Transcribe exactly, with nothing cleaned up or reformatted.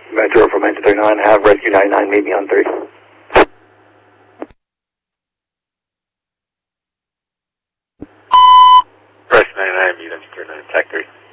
Ventura from engine thirty-nine, have rescue ninety-nine, meet me on three. Rescue ninety-nine, meet engine thirty-nine, tech three.